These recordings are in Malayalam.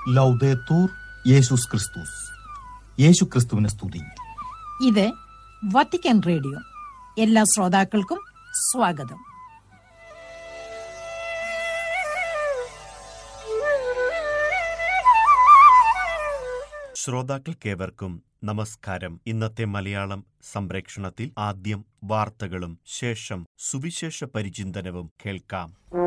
ലൗദേത്തൂർ യേശുസ് ക്രിസ്തുസ്. യേശു ക്രിസ്തുവിനെ സ്തുതി. ഇത് വത്തിക്കാൻ റേഡിയോ. എല്ലാ ശ്രോതാക്കൾക്കും സ്വാഗതം. ശ്രോതാക്കൾക്കേവർക്കും നമസ്കാരം. ഇന്നത്തെ മലയാളം സംപ്രേക്ഷണത്തിൽ ആദ്യം വാർത്തകളും ശേഷം സുവിശേഷ പരിചിന്തനവും കേൾക്കാം.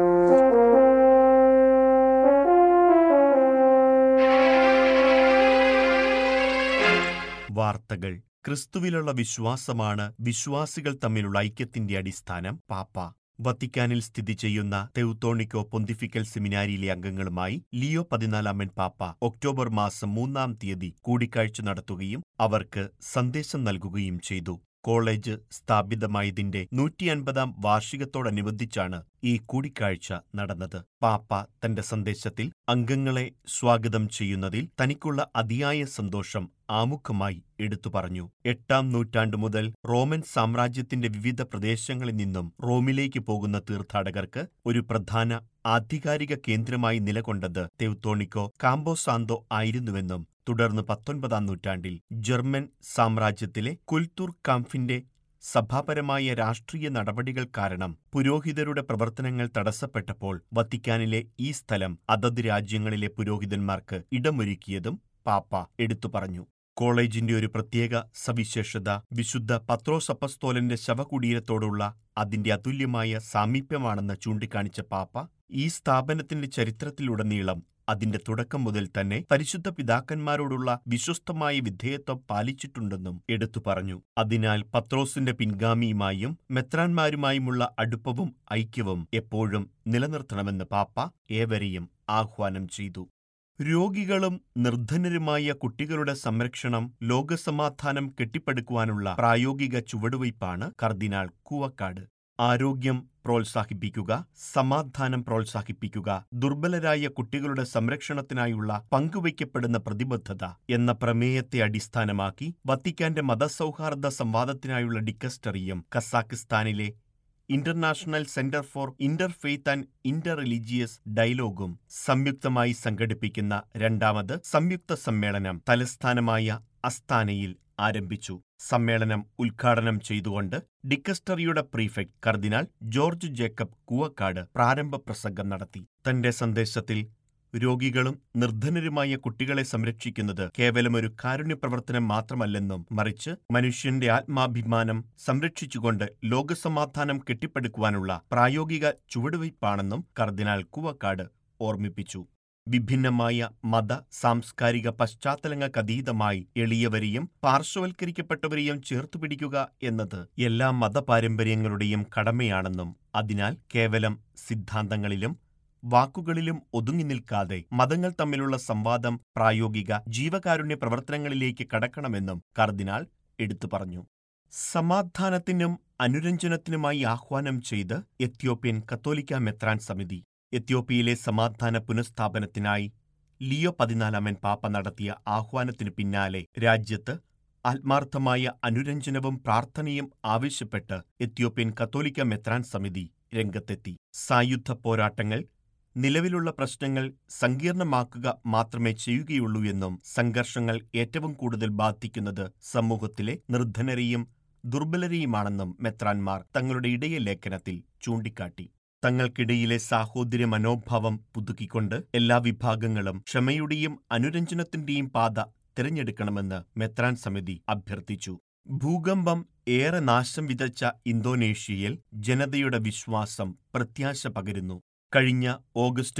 വാർത്തകൾ. ക്രിസ്തുവിലുള്ള വിശ്വാസമാണ് വിശ്വാസികൾ തമ്മിലുള്ള ഐക്യത്തിന്റെ അടിസ്ഥാനം. പാപ്പ വത്തിക്കാനിൽ സ്ഥിതി ചെയ്യുന്ന തെവുത്തോണിക്കോ പൊന്തിഫിക്കൽ സെമിനാരിയിലെ അംഗങ്ങളുമായി ലിയോ 14 പാപ്പ ഒക്ടോബർ മാസം 3 കൂടിക്കാഴ്ച നടത്തുകയും അവർക്ക് സന്ദേശം നൽകുകയും ചെയ്തു. കോളേജ് സ്ഥാപിതമായതിന്റെ 150 വാർഷികത്തോടനുബന്ധിച്ചാണ് ഈ കൂടിക്കാഴ്ച നടന്നത്. പാപ്പ തന്റെ സന്ദേശത്തിൽ അംഗങ്ങളെ സ്വാഗതം ചെയ്യുന്നതിൽ തനിക്കുള്ള അതിയായ സന്തോഷം ആമുഖമായി എടുത്തു പറഞ്ഞു. 8 നൂറ്റാണ്ടു മുതൽ റോമൻ സാമ്രാജ്യത്തിന്റെ വിവിധ പ്രദേശങ്ങളിൽ നിന്നും റോമിലേക്ക് പോകുന്ന തീർത്ഥാടകർക്ക് ഒരു പ്രധാന ആധികാരിക കേന്ദ്രമായി നിലകൊണ്ടത് തെവുത്തോണിക്കോ കാമ്പോ സാന്തോ ആയിരുന്നുവെന്നും തുടർന്ന് 19 നൂറ്റാണ്ടിൽ ജർമ്മൻ സാമ്രാജ്യത്തിലെ കുൽത്തൂർ കാംഫിന്റെ സഭാപരമായ രാഷ്ട്രീയ നടപടികൾ കാരണം പുരോഹിതരുടെ പ്രവർത്തനങ്ങൾ തടസ്സപ്പെട്ടപ്പോൾ വത്തിക്കാനിലെ ഈ സ്ഥലം അതത് രാജ്യങ്ങളിലെ പുരോഹിതന്മാർക്ക് ഇടമൊരുക്കിയതും പാപ്പ എടുത്തു പറഞ്ഞു. കോളേജിന്റെ ഒരു പ്രത്യേക സവിശേഷത വിശുദ്ധ പത്രോസ് അപ്പസ്തോലന്റെ ശവകുടീരത്തോടുള്ള അതിന്റെ അതുല്യമായ സാമീപ്യമാണെന്ന് ചൂണ്ടിക്കാണിച്ച പാപ്പ ഈ സ്ഥാപനത്തിന്റെ ചരിത്രത്തിലുടനീളം അതിന്റെ തുടക്കം മുതൽ തന്നെ പരിശുദ്ധ പിതാക്കന്മാരോടുള്ള വിശ്വസ്തമായ വിധേയത്വം പാലിച്ചിട്ടുണ്ടെന്നും എടുത്തു പറഞ്ഞു. അതിനാൽ പത്രോസിന്റെ പിൻഗാമിയുമായും മെത്രാന്മാരുമായുമുള്ള അടുപ്പവും ഐക്യവും എപ്പോഴും നിലനിർത്തണമെന്ന് പാപ്പ ഏവരെയും ആഹ്വാനം ചെയ്തു. രോഗികളും നിർധനരുമായ കുട്ടികളുടെ സംരക്ഷണം ലോകസമാധാനം കെട്ടിപ്പടുക്കുവാനുള്ള പ്രായോഗിക ചുവടുവയ്പ്പാണ് കർദിനാൾ കൂവക്കാട്. ആരോഗ്യം പ്രോത്സാഹിപ്പിക്കുക, സമാധാനം പ്രോത്സാഹിപ്പിക്കുക, ദുർബലരായ കുട്ടികളുടെ സംരക്ഷണത്തിനായുള്ള പങ്കുവയ്ക്കപ്പെടുന്ന പ്രതിബദ്ധത എന്ന പ്രമേയത്തെ അടിസ്ഥാനമാക്കി വത്തിക്കാന്റെ മതസൗഹാർദ്ദ സംവാദത്തിനായുള്ള ഡിക്കസ്റ്ററിയും കസാഖിസ്ഥാനിലെ international centre for interfaith and Inter religious ഡയലോഗും സംയുക്തമായി സംഘടിപ്പിക്കുന്ന 2ാമത് സംയുക്ത സമ്മേളനം തലസ്ഥാനമായ അസ്താനയിൽ ആരംഭിച്ചു. സമ്മേളനം ഉദ്ഘാടനം ചെയ്തുകൊണ്ട് ഡിക്കസ്റ്ററിയുടെ പ്രീഫെക്ട് കർദിനാൾ ജോർജ് ജേക്കബ് കൂവക്കാട് പ്രാരംഭ പ്രസംഗം നടത്തി. തന്റെ സന്ദേശത്തിൽ രോഗികളും നിർധനരുമായ കുട്ടികളെ സംരക്ഷിക്കുന്നത് കേവലം ഒരു കാരുണ്യപ്രവർത്തനം മാത്രമല്ലെന്നും മറിച്ച് മനുഷ്യന്റെ ആത്മാഭിമാനം സംരക്ഷിച്ചുകൊണ്ട് ലോകസമാധാനം കെട്ടിപ്പടുക്കുവാനുള്ള പ്രായോഗിക ചുവടുവയ്പ്പാണെന്നും കർദിനാൾ കൂവക്കാട് ഓർമ്മിപ്പിച്ചു. വിഭിന്നമായ മത സാംസ്കാരിക പശ്ചാത്തലങ്ങൾക്കതീതമായി എളിയവരെയും പാർശ്വവൽക്കരിക്കപ്പെട്ടവരെയും ചേർത്തുപിടിക്കുക എന്നത് എല്ലാ മതപാരമ്പര്യങ്ങളുടെയും കടമയാണെന്നും അതിനാൽ കേവലം സിദ്ധാന്തങ്ങളിലും വാക്കുകളിലും ഒതുങ്ങി നിൽക്കാതെ മതങ്ങൾ തമ്മിലുള്ള സംവാദം പ്രായോഗിക ജീവകാരുണ്യ പ്രവർത്തനങ്ങളിലേക്ക് കടക്കണമെന്നും കർദിനാൾ എടുത്തു പറഞ്ഞു. സമാധാനത്തിനും അനുരഞ്ജനത്തിനുമായി ആഹ്വാനം ചെയ്ത് എത്യോപ്യൻ കത്തോലിക്ക മെത്രാൻ സമിതി. എത്യോപ്യയിലെ സമാധാന പുനഃസ്ഥാപനത്തിനായി ലിയോ 14 പാപ്പ നടത്തിയ ആഹ്വാനത്തിനു പിന്നാലെ രാജ്യത്ത് ആത്മാർത്ഥമായ അനുരഞ്ജനവും പ്രാർത്ഥനയും ആവശ്യപ്പെട്ട് എത്യോപ്യൻ കത്തോലിക്ക മെത്രാൻ സമിതി രംഗത്തെത്തി. സായുധ പോരാട്ടങ്ങൾ നിലവിലുള്ള പ്രശ്നങ്ങൾ സങ്കീർണമാക്കുക മാത്രമേ ചെയ്യുകയുള്ളൂ എന്നും സംഘർഷങ്ങൾ ഏറ്റവും കൂടുതൽ ബാധിക്കുന്നത് സമൂഹത്തിലെ നിർധനരെയും ദുർബലരെയുമാണെന്നും മെത്രാൻമാർ തങ്ങളുടെ ഇടയ ലേഖനത്തിൽ ചൂണ്ടിക്കാട്ടി. തങ്ങൾക്കിടയിലെ സാഹോദര്യ മനോഭാവം പുതുക്കിക്കൊണ്ട് എല്ലാ വിഭാഗങ്ങളും ക്ഷമയുടെയും അനുരഞ്ജനത്തിന്റെയും പാത തിരഞ്ഞെടുക്കണമെന്ന് മെത്രാൻ സമിതി അഭ്യർത്ഥിച്ചു. ഭൂകമ്പം ഏറെ നാശം വിതച്ച ഇന്തോനേഷ്യയിൽ ജനതയുടെ വിശ്വാസം പ്രത്യാശ പകരുന്നു. കഴിഞ്ഞ ഓഗസ്റ്റ്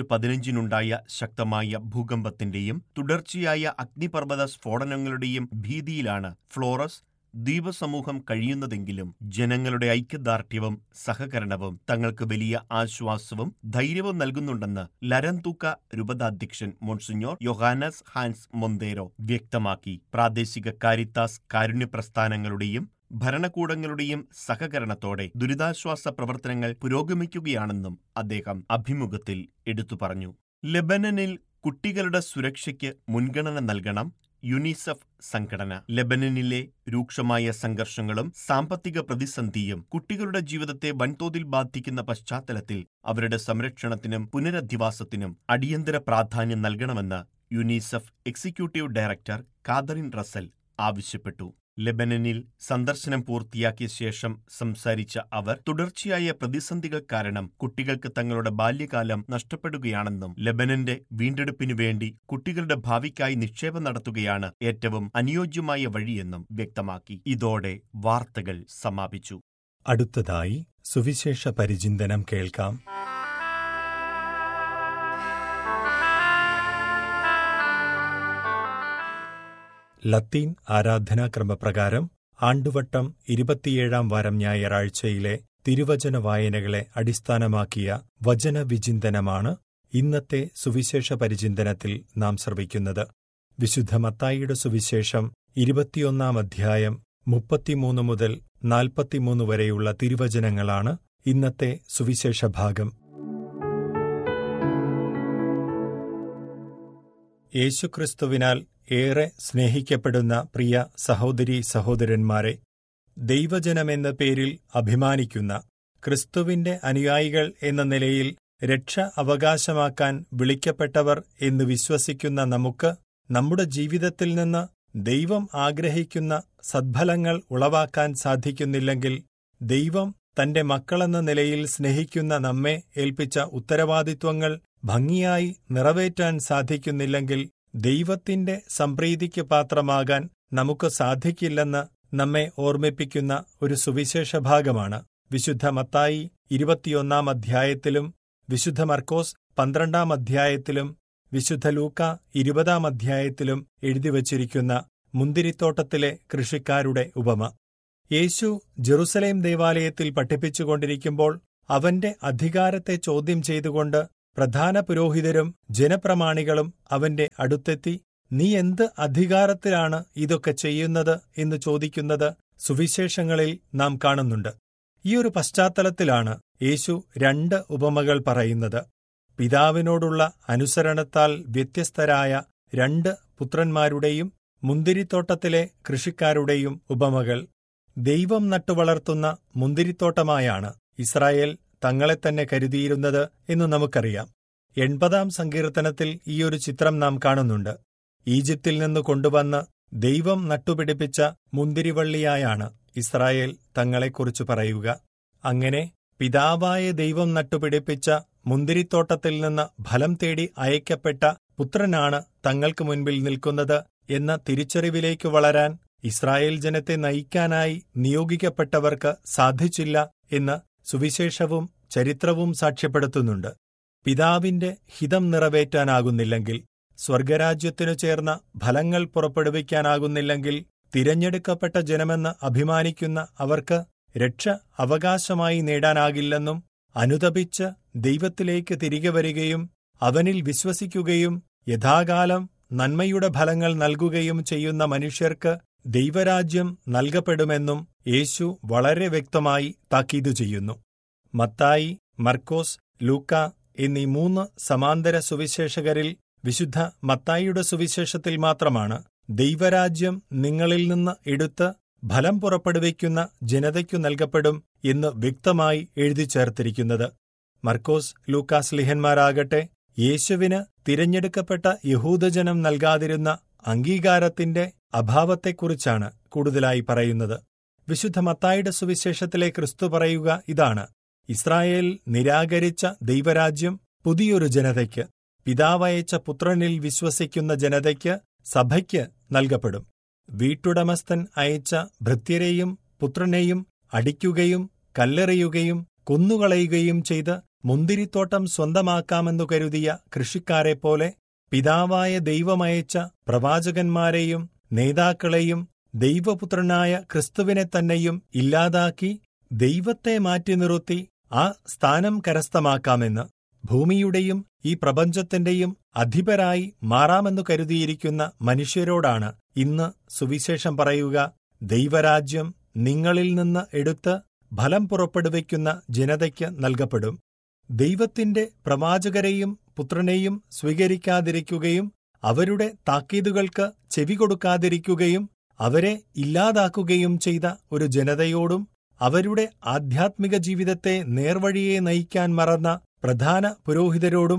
15 ശക്തമായ ഭൂകമ്പത്തിന്റെയും തുടർച്ചയായ അഗ്നിപർവ്വത സ്ഫോടനങ്ങളുടെയും ഭീതിയിലാണ് ഫ്ലോറസ് ദ്വീപസമൂഹം കഴിയുന്നതെങ്കിലും ജനങ്ങളുടെ ഐക്യദാർഢ്യവും സഹകരണവും തങ്ങൾക്ക് വലിയ ആശ്വാസവും ധൈര്യവും നൽകുന്നുണ്ടെന്ന് ലരന്തൂക്ക രൂപതാധ്യക്ഷൻ മോൺസിഞ്ഞോർ യോഹാനസ് ഹാൻസ് മൊന്തേരോ വ്യക്തമാക്കി. പ്രാദേശിക കാരിത്താസ് കാരുണ്യ പ്രസ്ഥാനങ്ങളുടെയും ഭരണകൂടങ്ങളുടെയും സഹകരണത്തോടെ ദുരിതാശ്വാസ പ്രവർത്തനങ്ങൾ പുരോഗമിക്കുകയാണെന്നും അദ്ദേഹം അഭിമുഖത്തിൽ എടുത്തു പറഞ്ഞു. ലെബനനിൽ കുട്ടികളുടെ സുരക്ഷയ്ക്ക് മുൻഗണന നൽകണം യുനിസെഫ് സംഘടന. ലെബനനിലെ രൂക്ഷമായ സംഘർഷങ്ങളും സാമ്പത്തിക പ്രതിസന്ധിയും കുട്ടികളുടെ ജീവിതത്തെ വൻതോതിൽ ബാധിക്കുന്ന പശ്ചാത്തലത്തിൽ അവരുടെ സംരക്ഷണത്തിനും പുനരധിവാസത്തിനും അടിയന്തര പ്രാധാന്യം നൽകണമെന്ന് UNICEF executive director Catherine Russell ആവശ്യപ്പെട്ടു. ലെബനനിൽ സന്ദർശനം പൂർത്തിയാക്കിയ ശേഷം സംസാരിച്ച അവർ തുടർച്ചയായ പ്രതിസന്ധികൾ കാരണം കുട്ടികൾക്ക് തങ്ങളുടെ ബാല്യകാലം നഷ്ടപ്പെടുകയാണെന്നും ലെബനന്റെ വീണ്ടെടുപ്പിനു വേണ്ടി കുട്ടികളുടെ ഭാവിക്കായി നിക്ഷേപം നടത്തുകയാണ് ഏറ്റവും അനുയോജ്യമായ വഴിയെന്നും വ്യക്തമാക്കി. ഇതോടെ വാർത്തകൾ സമാപിച്ചു. അടുത്തതായി സുവിശേഷ പരിചിന്തനം കേൾക്കാം. ലത്തീൻ ആരാധനാക്രമപ്രകാരം ആണ്ടുവട്ടം 27-ാം വാരം ഞായറാഴ്ചയിലെ തിരുവചന വായനകളെ അടിസ്ഥാനമാക്കിയ വചനവിചിന്തനമാണ് ഇന്നത്തെ സുവിശേഷ പരിചിന്തനത്തിൽ നാം ശ്രവിക്കുന്നത്. വിശുദ്ധ മത്തായിയുടെ സുവിശേഷം 21-ാം അധ്യായം 33 മുതൽ 43 വരെയുള്ള തിരുവചനങ്ങളാണ് ഇന്നത്തെ സുവിശേഷ ഭാഗം. യേശുക്രിസ്തുവിനാൽ ഏറെ സ്നേഹിക്കപ്പെടുന്ന പ്രിയ സഹോദരീ സഹോദരന്മാരെ, ദൈവജനമെന്ന പേരിൽ അഭിമാനിക്കുന്ന ക്രിസ്തുവിന്റെ അനുയായികൾ എന്ന നിലയിൽ രക്ഷ അവകാശമാക്കാൻ വിളിക്കപ്പെട്ടവർ എന്ന് വിശ്വസിക്കുന്ന നമുക്ക് നമ്മുടെ ജീവിതത്തിൽ നിന്ന് ദൈവം ആഗ്രഹിക്കുന്ന സദ്ഫലങ്ങൾ ഉളവാക്കാൻ സാധിക്കുന്നില്ലെങ്കിൽ, ദൈവം തന്റെ മക്കളെന്ന നിലയിൽ സ്നേഹിക്കുന്ന നമ്മെ ഏൽപ്പിച്ച ഉത്തരവാദിത്വങ്ങൾ ഭംഗിയായി നിറവേറ്റാൻ സാധിക്കുന്നില്ലെങ്കിൽ, ദൈവത്തിന്റെ സംപ്രീതിക്ക് പാത്രമാകാൻ നമുക്ക് സാധിക്കില്ലെന്ന് നമ്മെ ഓർമ്മിപ്പിക്കുന്ന ഒരു സുവിശേഷ ഭാഗമാണ് വിശുദ്ധ മത്തായി 21-ാം അധ്യായത്തിലും വിശുദ്ധ മർക്കോസ് 12-ാം അധ്യായത്തിലും വിശുദ്ധ ലൂക്ക 20-ാം അധ്യായത്തിലും എഴുതിവച്ചിരിക്കുന്ന മുന്തിരിത്തോട്ടത്തിലെ കൃഷിക്കാരുടെ ഉപമ. യേശു ജെറുസലേം ദേവാലയത്തിൽ പഠിപ്പിച്ചുകൊണ്ടിരിക്കുമ്പോൾ അവന്റെ അധികാരത്തെ ചോദ്യം ചെയ്തുകൊണ്ട് പ്രധാന പുരോഹിതരും ജനപ്രമാണികളും അവന്റെ അടുത്തെത്തി, നീ എന്ത് അധികാരത്തിലാണ് ഇതൊക്കെ ചെയ്യുന്നത് എന്ന് ചോദിക്കുന്നത് സുവിശേഷങ്ങളിൽ നാം കാണുന്നുണ്ട്. ഈ ഒരു പശ്ചാത്തലത്തിലാണ് യേശു 2 ഉപമകൾ പറയുന്നത്. പിതാവിനോടുള്ള അനുസരണത്താൽ വ്യത്യസ്തരായ 2 പുത്രന്മാരുടെയും മുന്തിരിത്തോട്ടത്തിലെ കൃഷിക്കാരുടെയും ഉപമകൾ. ദൈവം നട്ടുവളർത്തുന്ന മുന്തിരിത്തോട്ടമായാണ് ഇസ്രായേൽ തങ്ങളെ തന്നെ കരുതിയിരുന്നത് എന്ന് നമുക്കറിയാം. 80-ാം സങ്കീർത്തനത്തിൽ ഈയൊരു ചിത്രം നാം കാണുന്നുണ്ട്. ഈജിപ്തിൽ നിന്ന് കൊണ്ടുവന്ന് ദൈവം നട്ടുപിടിപ്പിച്ച മുന്തിരിവള്ളിയായാണ് ഇസ്രായേൽ തങ്ങളെക്കുറിച്ച് പറയുക. അങ്ങനെ പിതാവായ ദൈവം നട്ടുപിടിപ്പിച്ച മുന്തിരിത്തോട്ടത്തിൽ നിന്ന് ഫലം തേടി അയക്കപ്പെട്ട പുത്രനാണ് തങ്ങൾക്ക് മുൻപിൽ നിൽക്കുന്നത് എന്ന തിരിച്ചറിവിലേക്ക് വളരാൻ ഇസ്രായേൽ ജനത്തെ നയിക്കാനായി നിയോഗിക്കപ്പെട്ടവർക്ക് സാധിച്ചില്ല എന്ന് സുവിശേഷവും ചരിത്രവും സാക്ഷ്യപ്പെടുത്തുന്നുണ്ട്. പിതാവിന്റെ ഹിതം നിറവേറ്റാനാകുന്നില്ലെങ്കിൽ, സ്വർഗരാജ്യത്തിനു ചേർന്ന ഫലങ്ങൾ പുറപ്പെടുവിക്കാനാകുന്നില്ലെങ്കിൽ, തിരഞ്ഞെടുക്കപ്പെട്ട ജനമെന്ന് അഭിമാനിക്കുന്ന അവർക്ക് രക്ഷ അവകാശമായി നേടാനാകില്ലെന്നും, അനുതപിച്ച് ദൈവത്തിലേക്ക് തിരികെ വരികയും അവനിൽ വിശ്വസിക്കുകയും യഥാകാലം നന്മയുടെ ഫലങ്ങൾ നൽകുകയും ചെയ്യുന്ന മനുഷ്യർക്ക് ദൈവരാജ്യം നൽകപ്പെടുമെന്നും യേശു വളരെ വ്യക്തമായി താക്കീതു ചെയ്യുന്നു. മത്തായി, മർക്കോസ്, ലൂക്ക എന്നീ 3 സമാന്തര സുവിശേഷകരിൽ വിശുദ്ധ മത്തായിയുടെ സുവിശേഷത്തിൽ മാത്രമാണ് ദൈവരാജ്യം നിങ്ങളിൽ നിന്ന് എടുത്ത് ഫലം പുറപ്പെടുവിക്കുന്ന ജനതയ്ക്കു നൽകപ്പെടും എന്ന് വ്യക്തമായി എഴുതി ചേർത്തിരിക്കുന്നത്. മർക്കോസ്, ലൂക്കാസ് ലിഹന്മാരാകട്ടെ യേശുവിന് തിരഞ്ഞെടുക്കപ്പെട്ട യഹൂദജനം നൽകാതിരുന്ന അംഗീകാരത്തിന്റെ അഭാവത്തെക്കുറിച്ചാണ് കൂടുതലായി പറയുന്നത്. വിശുദ്ധ മത്തായിയുടെ സുവിശേഷത്തിലെ ക്രിസ്തു പറയുക ഇതാണ്: ഇസ്രായേൽ നിരാകരിച്ച ദൈവരാജ്യം പുതിയൊരു ജനതയ്ക്ക്, പിതാവയച്ച പുത്രനിൽ വിശ്വസിക്കുന്ന ജനതയ്ക്ക്, സഭയ്ക്ക് നൽകപ്പെടും. വീട്ടുടമസ്ഥൻ അയച്ച ഭൃത്യരെയും പുത്രനെയും അടിക്കുകയും കല്ലെറിയുകയും കൊന്നുകളയുകയും ചെയ്ത് മുന്തിരിത്തോട്ടം സ്വന്തമാക്കാമെന്നു കരുതിയ കൃഷിക്കാരെപ്പോലെ പിതാവായ ദൈവമയച്ച പ്രവാചകന്മാരെയും നേതാക്കളെയും ദൈവപുത്രനായ ക്രിസ്തുവിനെ തന്നെയും ഇല്ലാതാക്കി ദൈവത്തെ മാറ്റി നിർത്തി ആ സ്ഥാനം കരസ്ഥമാക്കാമെന്ന്, ഭൂമിയുടെയും ഈ പ്രപഞ്ചത്തിന്റെയും അധിപരായി മാറാമെന്നു കരുതിയിരിക്കുന്ന മനുഷ്യരോടാണ് ഇന്ന് സുവിശേഷം പറയുക: ദൈവരാജ്യം നിങ്ങളിൽ നിന്ന് എടുത്ത് ഫലം പുറപ്പെടുവിക്കുന്ന ജനതയ്ക്ക് നൽകപ്പെടും. ദൈവത്തിന്റെ പ്രവാചകരെയും പുത്രനെയും സ്വീകരിക്കാതിരിക്കുകയും അവരുടെ താക്കീതുകൾക്ക് ചെവികൊടുക്കാതിരിക്കുകയും അവരെ ഇല്ലാതാക്കുകയും ചെയ്ത ഒരു ജനതയോടും അവരുടെ ആധ്യാത്മിക ജീവിതത്തെ നേർവഴിയെ നയിക്കാൻ മറന്ന പ്രധാന പുരോഹിതരോടും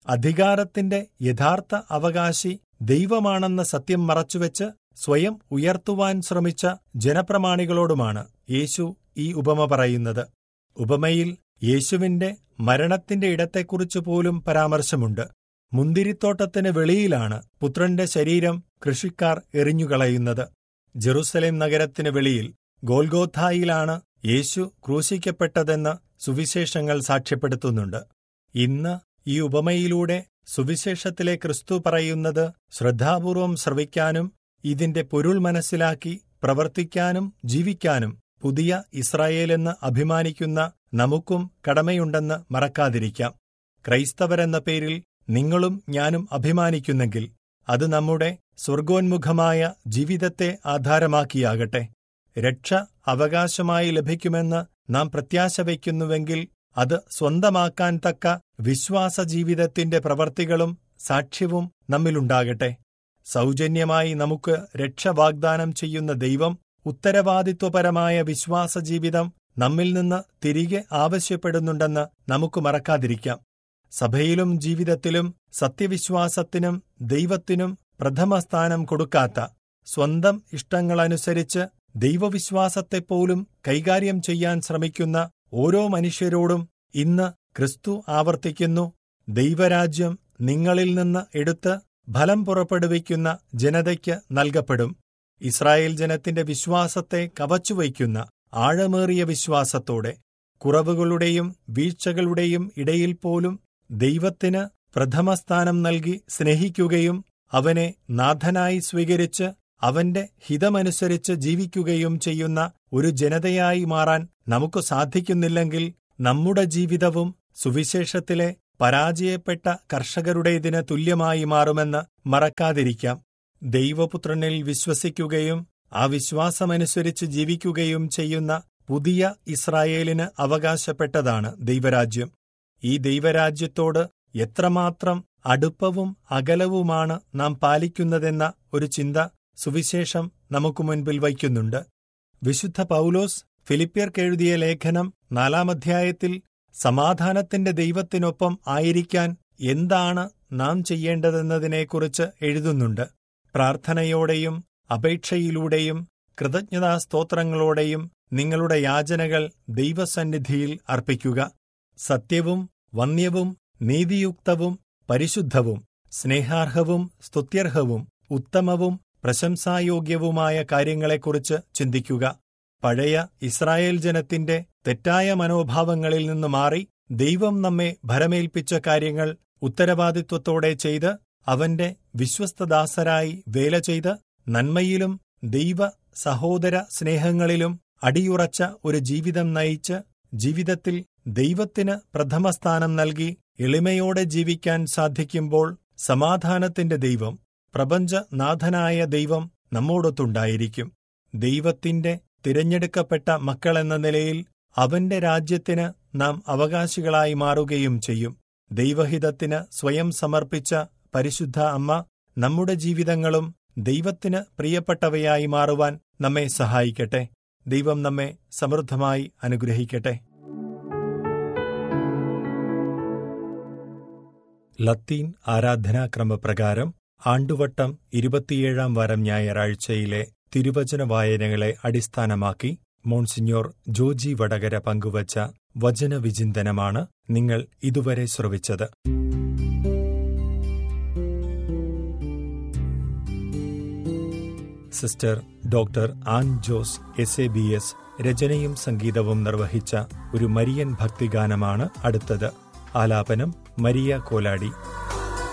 അധികാരത്തിന്റെ യഥാർത്ഥ അവകാശി ദൈവമാണെന്ന സത്യം മറച്ചുവെച്ച് സ്വയം ഉയർത്തുവാൻ ശ്രമിച്ച ജനപ്രമാണികളോടുമാണ് യേശു ഈ ഉപമ പറയുന്നത്. ഉപമയിൽ യേശുവിന്റെ മരണത്തിന്റെ ഇടത്തെക്കുറിച്ച് പോലും പരാമർശമുണ്ട്. മുന്തിരിത്തോട്ടത്തിന് വെളിയിലാണ് പുത്രന്റെ ശരീരം കൃഷിക്കാർ എറിഞ്ഞുകളയുന്നത്. ജെറുസലേം നഗരത്തിന് വെളിയിൽ ഗോൽഗോഥായിലാണ് യേശു ക്രൂശിക്കപ്പെട്ടതെന്ന് സുവിശേഷങ്ങൾ സാക്ഷ്യപ്പെടുത്തുന്നുണ്ട്. ഇന്ന് ഈ ഉപമയിലൂടെ സുവിശേഷത്തിലെ ക്രിസ്തു പറയുന്നത് ശ്രദ്ധാപൂർവം ശ്രവിക്കാനും ഇതിന്റെ പൊരുൾ മനസ്സിലാക്കി പ്രവർത്തിക്കാനും ജീവിക്കാനും പുതിയ ഇസ്രായേലെന്ന് അഭിമാനിക്കുന്ന നമുക്കും കടമയുണ്ടെന്ന് മറക്കാതിരിക്കാം. ക്രൈസ്തവരെന്ന പേരിൽ നിങ്ങളും ഞാനും അഭിമാനിക്കുന്നെങ്കിൽ അത് നമ്മുടെ സ്വർഗോന്മുഖമായ ജീവിതത്തെ ആധാരമാക്കിയാകട്ടെ. രക്ഷ അവകാശമായി ലഭിക്കുമെന്ന് നാം പ്രത്യാശ വയ്ക്കുന്നുവെങ്കിൽ അത് സ്വന്തമാക്കാൻ തക്ക വിശ്വാസജീവിതത്തിന്റെ പ്രവർത്തികളും സാക്ഷ്യവും നമ്മിലുണ്ടാകട്ടെ. സൗജന്യമായി നമുക്ക് രക്ഷ വാഗ്ദാനം ചെയ്യുന്ന ദൈവം ഉത്തരവാദിത്വപരമായ വിശ്വാസജീവിതം നമ്മിൽ നിന്ന് തിരികെ ആവശ്യപ്പെടുന്നുണ്ടെന്ന് നമുക്ക് മറക്കാതിരിക്കാം. സഭയിലും ജീവിതത്തിലും സത്യവിശ്വാസത്തിനും ദൈവത്തിനും പ്രഥമസ്ഥാനം കൊടുക്കാത്ത, സ്വന്തം ഇഷ്ടങ്ങളനുസരിച്ച് ദൈവവിശ്വാസത്തെപ്പോലും കൈകാര്യം ചെയ്യാൻ ശ്രമിക്കുന്ന ഓരോ മനുഷ്യരോടും ഇന്ന് ക്രിസ്തു ആവർത്തിക്കുന്നു, ദൈവരാജ്യം നിങ്ങളിൽ നിന്ന് എടുത്ത് ഫലം പുറപ്പെടുവിക്കുന്ന ജനതയ്ക്ക് നൽകപ്പെടും. ഇസ്രായേൽ ജനത്തിന്റെ വിശ്വാസത്തെ കവച്ചുവയ്ക്കുന്ന ആഴമേറിയ വിശ്വാസത്തോടെ കുറവുകളുടെയും വീഴ്ചകളുടെയും ഇടയിൽ പോലും ദൈവത്തിന് പ്രഥമസ്ഥാനം നൽകി സ്നേഹിക്കുകയും അവനെ നാഥനായി സ്വീകരിച്ച് അവന്റെ ഹിതമനുസരിച്ച് ജീവിക്കുകയും ചെയ്യുന്ന ഒരു ജനതയായി മാറാൻ നമുക്ക് സാധിക്കുന്നില്ലെങ്കിൽ നമ്മുടെ ജീവിതവും സുവിശേഷത്തിലെ പരാജയപ്പെട്ട കർഷകരുടേതിന് തുല്യമായി മാറുമെന്ന് മറക്കാതിരിക്കാം. ദൈവപുത്രനിൽ വിശ്വസിക്കുകയും ആ വിശ്വാസമനുസരിച്ച് ജീവിക്കുകയും ചെയ്യുന്ന പുതിയ ഇസ്രായേലിന് അവകാശപ്പെട്ടതാണ് ദൈവരാജ്യം. ഈ ദൈവരാജ്യത്തോട് എത്രമാത്രം അടുപ്പവും അകലവുമാണ് നാം പാലിക്കുന്നതെന്ന ഒരു ചിന്ത സുവിശേഷം നമുക്ക് മുൻപിൽ വയ്ക്കുന്നുണ്ട്. വിശുദ്ധ പൗലോസ് ഫിലിപ്യർക്കെഴുതിയ ലേഖനം 4-ാം അധ്യായത്തിൽ സമാധാനത്തിന്റെ ദൈവത്തിനൊപ്പം ആയിരിക്കാൻ എന്താണ് നാം ചെയ്യേണ്ടതെന്നതിനെക്കുറിച്ച് എഴുതുന്നുണ്ട്. പ്രാർത്ഥനയോടെയും അപേക്ഷയിലൂടെയും കൃതജ്ഞതാസ്തോത്രങ്ങളോടെയും നിങ്ങളുടെ യാചനകൾ ദൈവസന്നിധിയിൽ അർപ്പിക്കുക. സത്യവും വന്യവും നീതിയുക്തവും പരിശുദ്ധവും സ്നേഹാർഹവും സ്തുത്യർഹവും ഉത്തമവും പ്രശംസായോഗ്യവുമായ കാര്യങ്ങളെക്കുറിച്ച് ചിന്തിക്കുക. പഴയ ഇസ്രായേൽ ജനത്തിന്റെ തെറ്റായ മനോഭാവങ്ങളിൽ നിന്ന് മാറി ദൈവം നമ്മെ ഭരമേൽപ്പിച്ച കാര്യങ്ങൾ ഉത്തരവാദിത്വത്തോടെ ചെയ്ത് അവന്റെ വിശ്വസ്തദാസരായി വേല ചെയ്ത് നന്മയിലും ദൈവ സഹോദര സ്നേഹങ്ങളിലും അടിയുറച്ച ഒരു ജീവിതം നയിച്ച് ജീവിതത്തിൽ ദൈവത്തിന് പ്രഥമസ്ഥാനം നൽകി എളിമയോടെ ജീവിക്കാൻ സാധിക്കുമ്പോൾ സമാധാനത്തിന്റെ ദൈവം, പ്രപഞ്ചനാഥനായ ദൈവം നമ്മോടൊത്തുണ്ടായിരിക്കും. ദൈവത്തിന്റെ തിരഞ്ഞെടുക്കപ്പെട്ട മക്കളെന്ന നിലയിൽ അവന്റെ രാജ്യത്തിന് നാം അവകാശികളായി മാറുകയും ചെയ്യും. ദൈവഹിതത്തിന് സ്വയം സമർപ്പിച്ച പരിശുദ്ധ അമ്മ നമ്മുടെ ജീവിതങ്ങളും ദൈവത്തിന് പ്രിയപ്പെട്ടവയായി മാറുവാൻ നമ്മെ സഹായിക്കട്ടെ. ദൈവം നമ്മെ സമൃദ്ധമായി അനുഗ്രഹിക്കട്ടെ. ലത്തീൻ ആരാധനാക്രമപ്രകാരം ആണ്ടുവട്ടം 27-ാം വാരം ഞായറാഴ്ചയിലെ തിരുവചന വായനകളെ അടിസ്ഥാനമാക്കി മോൺസിഞ്ഞോർ ജോജി വടകര പങ്കുവച്ച വചനവിചിന്തനമാണ് നിങ്ങൾ ഇതുവരെ ശ്രവിച്ചത്. Sister doctor an Jose SABS രചനയും സംഗീതവും നിർവഹിച്ച ഒരു മരിയൻ ഭക്തിഗാനമാണ് അടുത്തത്. ആലാപനം മരിയ കോലാടി.